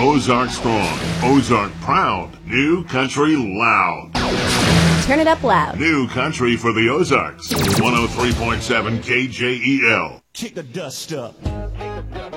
Ozark strong, Ozark proud, New Country loud. Turn it up loud. New Country for the Ozarks. 103.7 KJEL. Kick the dust up.